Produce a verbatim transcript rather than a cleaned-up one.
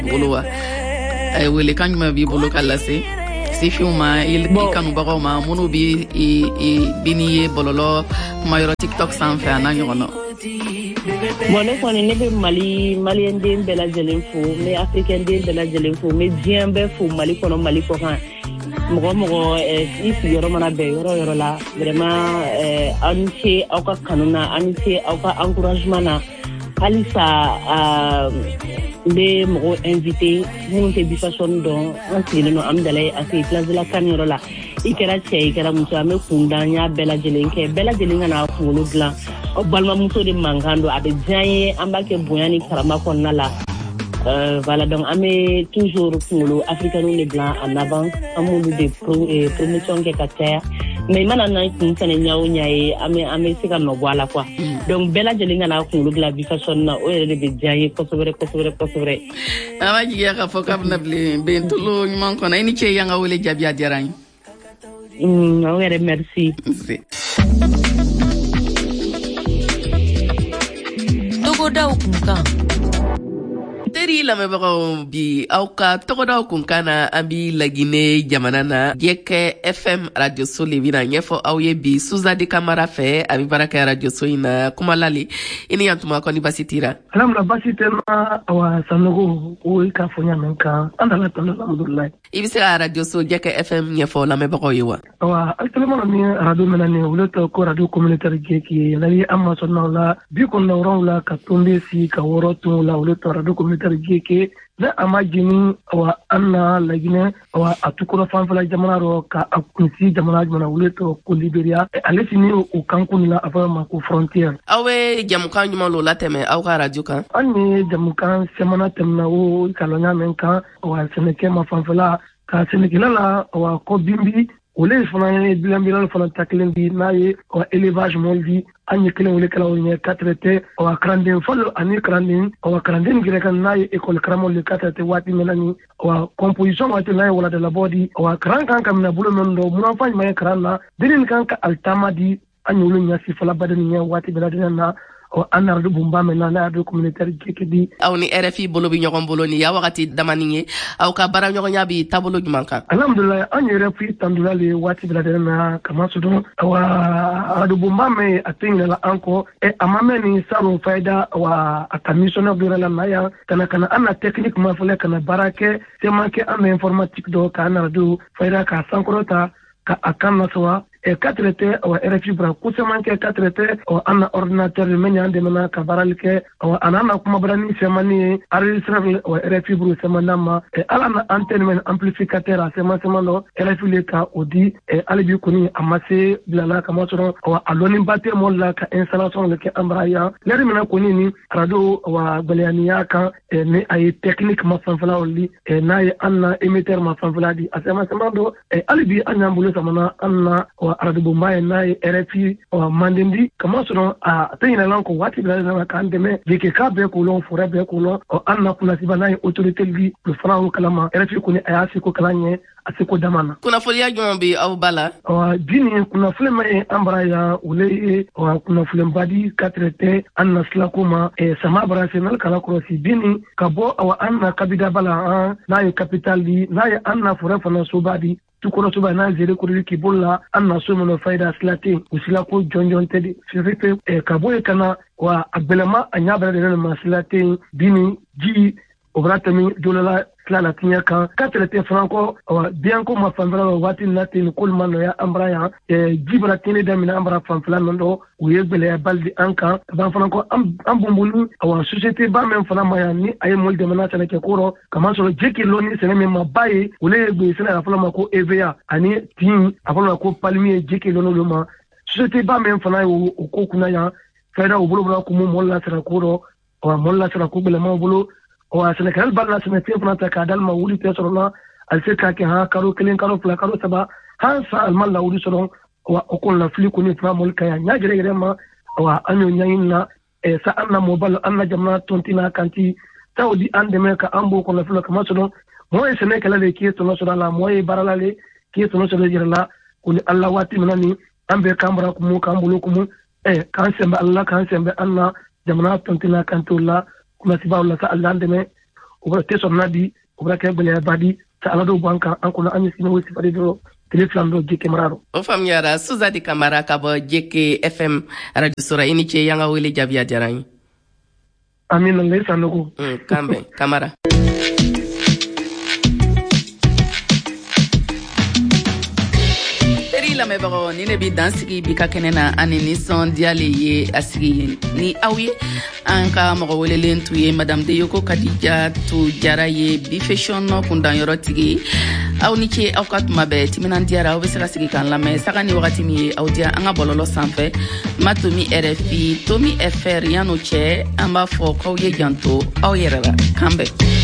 bolowa ay wele kan ma bi bolo kala se si fiuma il kanu bago ma mono bi e biniye bololo mayro TikTok san fa na nyono bon ne ko ne be mali malien den de la jelenfo mais africain den de la jelenfo mais bien be fo mali kono mali ko kan mogo mogo isi yoro mana be yoro yoro la vraiment anti au ka kanuna anti au ka encouragement na alisa be mogo invité mon te bifation don anti no am dalay asi place de la kaniro la ikera che ikera muso ame kundanya bela jelenke bela jelenga na fulu glan o balma muso de mangando abe jaye ambake boyani karama konna la Euh, voilà, donc, on est toujours pour l'Africain les blancs en avant, on a des promotions qui sont mais maintenant, on est en niaï, on est en c'est comme voilà quoi. Donc, bella jelinga na pour le la bifation na o est de jaye, kosobere, kosobere, kosobere. Ah, ouais, il y a un focab nable, ben tout le monde qu'on a initié yanga ou les jabia diaragne. Hum, ouais, merci. Togoda ou kunka. Teri la mebaro bi auka togoda kunkana ambi lagine jamanana Dieke F M radio so levina nyefo auye bi Suza de Camara fe abi baraka radio so ina kumalali ini yantuma ko ni basitira alam la basitema awa sanogo o ka fonya menka andala tono alhamdulillah ibisa radio so Dieke F M nyefo la mebaro yewa awa altelema ni radio menane uleto ko radio communautaire Dieke lali amma sonna la bi ko nawron la ka tombe si ka woroto la uleto radio communautaire Dieke na amajini wa anna lagine wa atukura fanfala jamana ro ka akunsi jamana jamana uleto ko Liberia alesini o kankuni la afama ko frontière awe jamukan nyuma lo lateme aw ka radio kan anni jamukan semana temna o kalonya menka wa seneke ma fanfala ka senekela la wa ko bimbi ole fana ne bilambila fana taklen di naye wa élevage moldi anye kelen wole kala woni katrete wa krandin folo ani krandin wa krandin grekan naye école kramol le katrete wati menani wa composition wati naye wala de la body wa kran kan kam na bulo non do mun fa may kranna dinin kan ka altamadi anye wolo nyasi fala badani nya wati beladina na o anar du bumba mena na radio communautaire Dieke aw ni R F I bolo bi ñogon bolo ni ya wakati damani aw ka bara ñogon ya bi tabolo jumanka alhamdulillah an R F I tandula le wati bladena na kama sudo wa radio bumba me atinga la anko e amame ni saro faida wa atamisona bi la maya kana kana ana technique ma fule kana barake te manke am informatique do kana radio faida ka sankrota ka akanna sowa e katrete o R F I bra kuseman ke katrete o ana ordinateur men yande mena ka baral ke o anana kuma brani semani enregistrable o R F I bru semana ma e ala antenne men amplificateur semana semana R F I le ka odi e alibi kuni amase bilala kama soro o aloni batte mo la ka installation le ke ambraya leri mena kuni ni radio wa baliania ka e ne ay technique ma fanfala oli e nay anna émetteur ma fanfala di asema semana do e alibi anyambulo semana anna aradu bumbaye naye R F I o mandendi kama sono a tayina lanko wati bila na kandeme Dieke ka be ko lon fura be ko lon o anna kuna siba naye autorité li le franc kalama R F I kuni ayasi ko kalanye asiko damana kuna folia jombi au bala o dini kuna fulema e ambraya ule o kuna fulembadi katrete anna slakuma e sama brasenal kala krosi dini kabo o anna kabida bala naye capital di naye anna fura fana sobadi tukoro tuba na zere kurili kibola anna somo no faida slate usila ko jonjon tedi fifipe e kaboye kana wa abelama anyabra de na maslate bini ji obratami dolala slala tinya kan katrete franco bien ko ma famvela wati latin kulman ya ambraya e jibra tini da mina ambra famfla ndo uyebele ya baldi anka ban franco am bumbulu wa société ba men fana maya ni ay mol de menata na ke koro kama so jeki loni sene me mabaye ule be sene afala mako E V A ani tin afala ko palmier jeki lono loma société ba men fana o ko kuna ya faida o bulu bulu ko mo molla sera koro wa molla sera ko bele mo bulu wa Senegal balla sene te fana ta kadal ma wuli te sorona al se ka ke ha karo kelen karo fla karo saba ha sa al malla wuli soron wa okon la fli ko ni fna mol kaya nya gere gere ma wa anyo nyayinna e sa anna mobile anna jamna tontina kanti tawdi ande me ka ambo ko la fla ka masono moy Senegal le ki to no sora la moy barala le ki to no sora jira la ko ni Allah wati manani ambe kambra ko mu kambulo ko mu e kan sembe Allah kan sembe anna jamna tontina kanto la kuma siba wala sa Allah ndeme o bɛ tɛ sɔrɔ nadi o bɛ kɛ gɛlɛya badi ta ala dɔw b'an kan an kɔnɔ an ye sinɛ wesi fari dɔrɔn tile fila dɔ J K Mara rɔ. O faamuyara Suzadi Kamara ka bɔ J K F M radio sora i ni ce y'an ka wele jaabi a diyara n ye. Amina le sanogo. Mm, kan bɛn Kamara. Lamɛnbagaw ni ne bi dansigi bi ka kɛnɛ na ani nisɔndiyale ye a sigi ni aw ye an ka mɔgɔ welelen tu ye madame Deyoko Kadija tu Jara ye bi fashion kundanyɔrɔ tigi aw ni ce aw ka tuma bɛɛ timinandiyara aw bɛ se ka sigi k'an lamɛn saga ni wagati min ye aw diya an ka bɔlɔlɔ sanfɛ Matomi R F I Tomi F R yan'o cɛ an b'a fɔ k'aw ye janto aw yɛrɛ la kan bɛn.